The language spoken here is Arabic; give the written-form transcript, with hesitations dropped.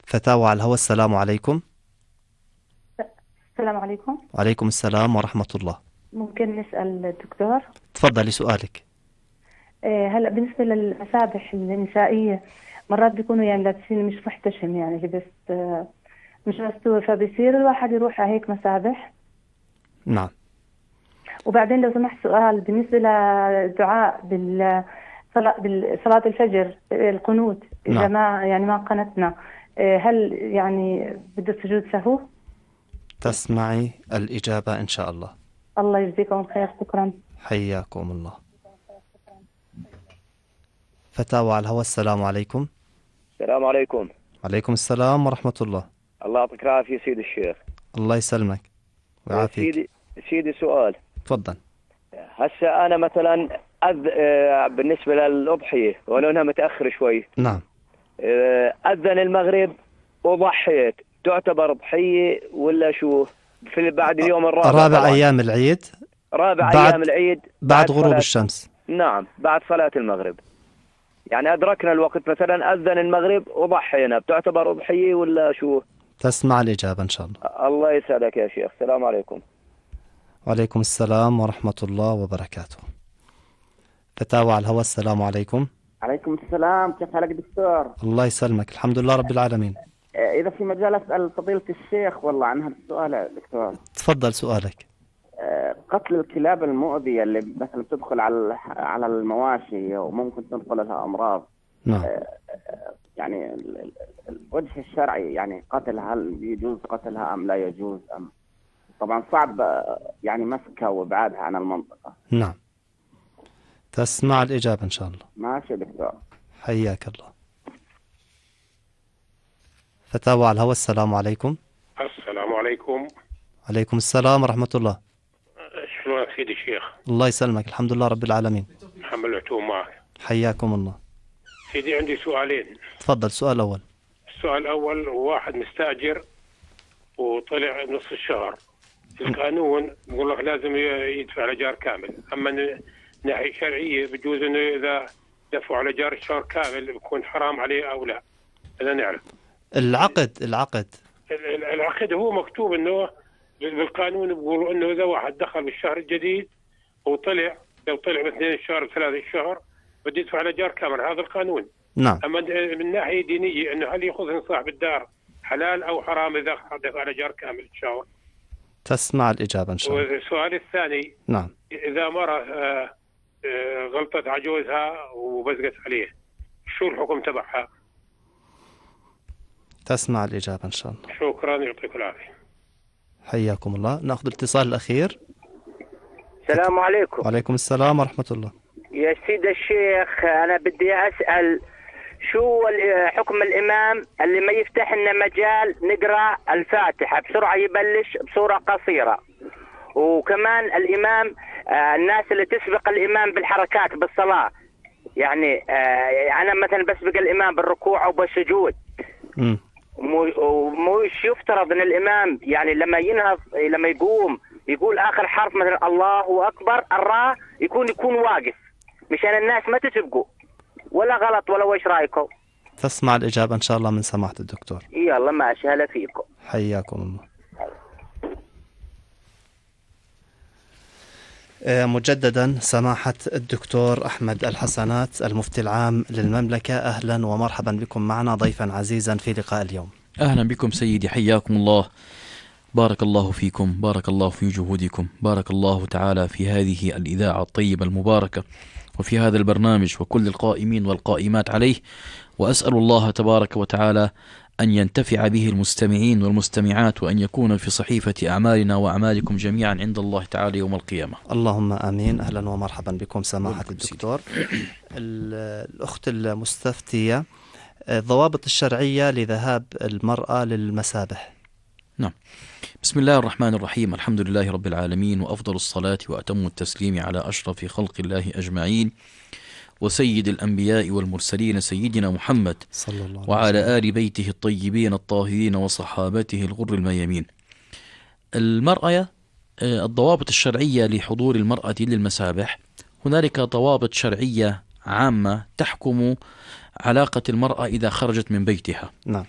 فتاوى على الهواء. السلام عليكم. السلام عليكم. وعليكم السلام ورحمة الله. ممكن نسأل الدكتور؟ تفضلي سؤالك. هلا بالنسبة للمسابح النسائية، مرات بيكونوا يعني لابسين مش محتشم، يعني لبس مش مستوي، فبصير الواحد يروح على هيك مسابح. نعم. وبعدين لو سمحت سؤال بالنسبة للدعاء بالصلاة الفجر، القنوت، إذا نعم. ما يعني ما قنتنا، هل يعني بده سجود سهو؟ تسمعي الإجابة إن شاء الله. الله يجزيكم خير، شكرا. حياكم الله. فتاوى على الهواء. السلام عليكم. السلام عليكم. وعليكم السلام ورحمة الله. الله يعطيك العافية سيدي الشيخ. الله يسلمك ويعافيك. سيدي سؤال. تفضل. هسه أنا مثلا بالنسبة للأضحية ولو أنها متأخر شوي. نعم. أذن المغرب وضحيت، تعتبر ضحية ولا شو؟ في بعد اليوم رابع أيام العيد. أيام العيد بعد غروب الشمس. نعم، بعد صلاة المغرب. يعني أدركنا الوقت مثلا أذن المغرب وضحينا، بتعتبر أضحية ولا شو؟ تسمع الإجابة إن شاء الله. الله يسعدك يا شيخ. السلام عليكم. وعليكم السلام ورحمة الله وبركاته. فتاوى على الهواء. السلام عليكم. عليكم السلام، كيف حالك دكتور؟ الله يسلمك، الحمد لله رب العالمين. إذا في مجال أسأل فضيلة الشيخ والله عن هذا السؤال يا دكتور. تفضل سؤالك. قتل الكلاب المؤذية اللي مثلا بتدخل على المواشي وممكن تنقل لها أمراض. نعم. يعني الوجه الشرعي يعني قتلها، هل يجوز قتلها أم لا يجوز؟ أم طبعا صعب يعني مسكها وإبعادها عن المنطقة. نعم. تسمع الإجابة إن شاء الله. ماشي دكتور. حياك الله. فتاوى على الهواء. السلام عليكم. السلام عليكم. عليكم السلام ورحمة الله. شلونك سيدي الشيخ؟ الله يسلمك، الحمد لله رب العالمين. محمد العتوم معك. حياكم الله. سيدي عندي سؤالين. تفضل. سؤال أول. السؤال الأول، واحد مستأجر وطلع نص الشهر، القانون يقول لك لازم يدفع الإيجار كامل، أما من ناحية شرعية بجوز إنه إذا دفعوا على إيجار الشهر كامل بيكون حرام عليه أو لا؟ هذا نعرف. العقد هو مكتوب إنه بالقانون بيقولوا إنه إذا واحد دخل بالشهر الجديد وطلع، لو طلع مثلا الشهر 3 شهر بده يدفع على إيجار كامل، هذا القانون. نعم. أما من ناحية دينية إنه هل يأخذ من صاحب الدار حلال أو حرام إذا دفع على إيجار كامل الشهر؟ تسمع الإجابة إن شاء الله. والسؤال الثاني، نعم. إذا مرة غلطت على جوزها وبزقت عليه، شو الحكم تبعها؟ تسمع الإجابة إن شاء الله. شكرا، يعطيك العافية. حياكم الله. نأخذ الاتصال الأخير. السلام عليكم. وعليكم السلام ورحمة الله. يا سيد الشيخ، أنا بدي أسأل شو حكم الإمام اللي ما يفتح لنا مجال نقرأ الفاتحة بسرعة، يبلش بصورة قصيرة، وكمان الإمام الناس اللي تسبق الإمام بالحركات بالصلاة، يعني أنا مثلا بسبق الإمام بالركوع أو بالسجود، مش يفترض أن الإمام يعني لما ينهض لما يقوم يقول آخر حرف مثلا الله أكبر الراء يكون واقف مشان الناس ما تسبقوا، ولا غلط ولا وش رايكم؟ تسمع الإجابة إن شاء الله من سماحة الدكتور. يلا ماشي، هلا فيكم. حياكم الله. مجددا سماحة الدكتور أحمد الحسنات المفتي العام للمملكة، أهلا ومرحبا بكم معنا ضيفا عزيزا في لقاء اليوم. أهلا بكم سيدي، حياكم الله، بارك الله فيكم، بارك الله في جهودكم، بارك الله تعالى في هذه الإذاعة الطيبة المباركة وفي هذا البرنامج وكل القائمين والقائمات عليه، وأسأل الله تبارك وتعالى أن ينتفع به المستمعين والمستمعات، وأن يكون في صحيفة أعمالنا وأعمالكم جميعا عند الله تعالى يوم القيامة. اللهم آمين. أهلا ومرحبا بكم سماحة الدكتور. الأخت المستفتية، الضوابط الشرعية لذهاب المرأة للمسابح. نعم. بسم الله الرحمن الرحيم، الحمد لله رب العالمين، وأفضل الصلاة وأتم التسليم على أشرف خلق الله أجمعين، وسيد الأنبياء والمرسلين سيدنا محمد صلى الله عليه وسلم، وعلى آل بيته الطيبين الطاهرين وصحابته الغر الميامين. المرأة، الضوابط الشرعية لحضور المرأة للمسابح، هنالك ضوابط شرعية عامة تحكم علاقة المرأة إذا خرجت من بيتها. نعم.